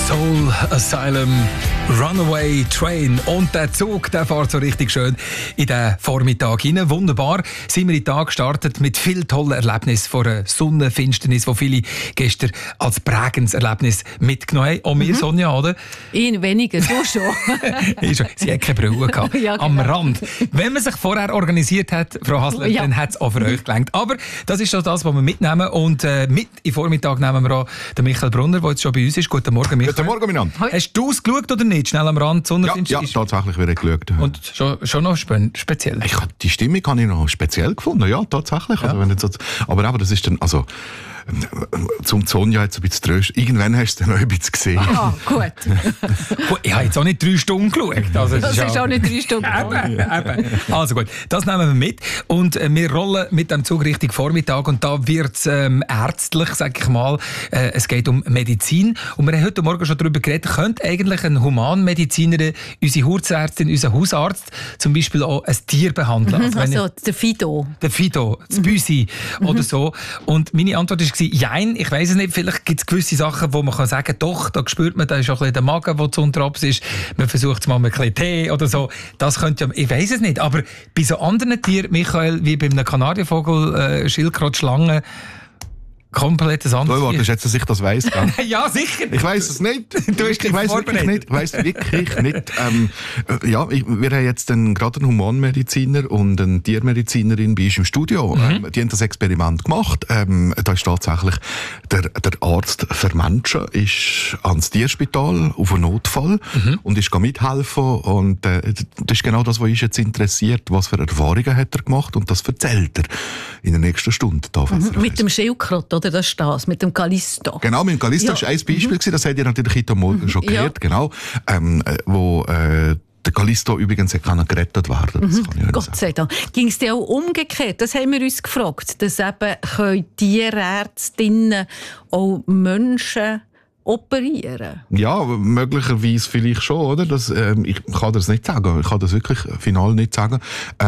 Soul Asylum, Runaway Train. Und der Zug, der fährt so richtig schön in den Vormittag hinein. Wunderbar sind wir in den Tag gestartet mit viel tollen Erlebnissen von einer Sonnenfinsternis, die viele gestern als prägendes Erlebnis mitgenommen haben. Auch mir, Sonja, oder? In weniger, du schon. Sie hat keine Brille gehabt. Ja, genau. Am Rand. Wenn man sich vorher organisiert hat, Frau Hasler, dann hat es auch für euch gelangt. Aber das ist schon das, was wir mitnehmen. Und mit im Vormittag nehmen wir auch den Michael Brunner, der jetzt schon bei uns ist. Guten Morgen, Michael. Guten Morgen, miteinander. Hast du es geschaut oder nicht? Schnell am Rand, Ja, tatsächlich wieder geschaut. Und schon noch speziell? Die Stimmung habe ich noch speziell gefunden, ja, tatsächlich. Ja. Also, wenn jetzt so, aber das ist dann, also, zum Sonja jetzt ein bisschen trösten. Irgendwann hast du es dann noch ein bisschen gesehen. Ah, gut. Gut, ich habe jetzt auch nicht 3 Stunden geschaut. Also, Das ist auch nicht 3 Stunden. Eben. Also gut, das nehmen wir mit. Und wir rollen mit dem Zug Richtung Vormittag. Und da wird es ärztlich, sage ich mal. Es geht um Medizin. Und wir haben heute Morgen schon darüber geredet, könnte eigentlich ein Humanmedizinerin, unsere Hausärztin, unser Hausarzt zum Beispiel auch ein Tier behandeln? Also der Fido. Der Fido, das Büsi oder so. Und meine Antwort war, jein, ich weiss es nicht, vielleicht gibt es gewisse Sachen, wo man kann sagen kann, doch, da spürt man, da ist auch ein bisschen der Magen, der zu unterabs ist. Man versucht es mal mit ein bisschen Tee oder so. Das könnte ja, ich weiss es nicht, aber bei so anderen Tieren, Michael, wie bei einem Kanarienvogel, Schildkröte, Schlange, komplettes anderes. Du wartest jetzt, dass ich das weiss, gell? Ja, sicher. Ich weiss es nicht. Ich weiss wirklich nicht. Ich weiss wirklich nicht. Wir haben jetzt gerade einen Humanmediziner und eine Tiermedizinerin bei uns im Studio. Die haben das Experiment gemacht. Da ist tatsächlich der Arzt für Menschen ist ans Tierspital auf einen Notfall und ist mithelfen. Und das ist genau das, was uns jetzt interessiert. Was für Erfahrungen hat er gemacht? Und das erzählt er in der nächsten Stunde. Mit dem Schildkröte, oder? Das ist das, mit dem Callisto. Genau, mit dem Callisto war ein Beispiel gewesen, das habt ihr natürlich heute Morgen schon gehört, genau, wo der Callisto übrigens gerettet werden. Das kann ich Gott sei Dank. Ging es dir auch umgekehrt? Das haben wir uns gefragt, dass eben Tierärztinnen auch Menschen operieren? Ja, möglicherweise vielleicht schon, oder? Ich kann das nicht sagen. Ich kann das wirklich final nicht sagen.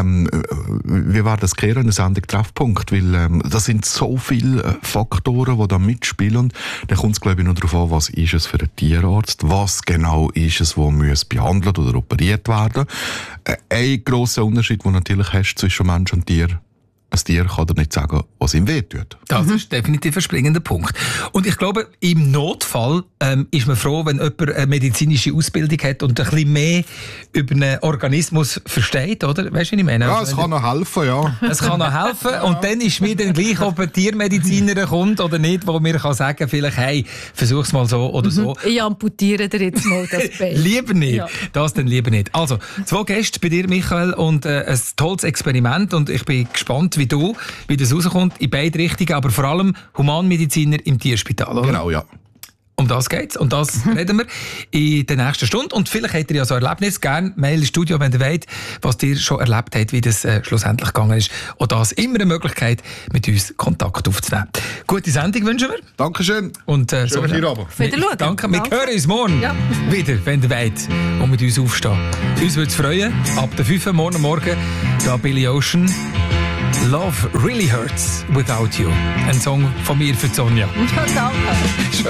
Wir werden das klären in der Sendung Treffpunkt, weil das sind so viele Faktoren, die da mitspielen. Da kommt es, glaube ich, nur darauf an, was ist es für einen Tierarzt, was genau ist es, wo muss behandelt oder operiert werden. Ein grosser Unterschied, den du natürlich hast zwischen Mensch und Tier. Ein Tier kann dir nicht sagen, was ihm wehtut. Das ist definitiv ein springender Punkt. Und ich glaube, im Notfall ist man froh, wenn jemand eine medizinische Ausbildung hat und ein bisschen mehr über einen Organismus versteht, oder? Weißt du, was ich meine? Ja, es kann noch helfen, ja. Es kann noch helfen. Und dann ist mir dann gleich, ob ein Tiermediziner kommt oder nicht, wo mir kann sagen, vielleicht, hey, versuch's mal so oder so. Ich amputiere dir jetzt mal das Bein. Lieber nicht. Ja. Das dann lieber nicht. Also, 2 Gäste bei dir, Michael, und ein tolles Experiment. Und ich bin gespannt, wie das rauskommt, in beide Richtungen, aber vor allem Humanmediziner im Tierspital, oder? Genau, ja. Um das geht's. Und das reden wir in der nächsten Stunde. Und vielleicht habt ihr ja so ein Erlebnis. Gerne Mail ins Studio, wenn ihr wollt, was ihr schon erlebt habt, wie das schlussendlich gegangen ist. Und das immer eine Möglichkeit, mit uns Kontakt aufzunehmen. Gute Sendung wünschen wir. Dankeschön. Und Schönen Sonja, Feierabend. Wiederschauen. danke. Wir hören uns morgen wieder, wenn ihr wollt, und mit uns aufstehen. Uns würde es freuen. Ab der 5 Uhr morgen da Billy Ocean. Love really hurts without you. Ein Song von mir für Sonja. Ja, danke.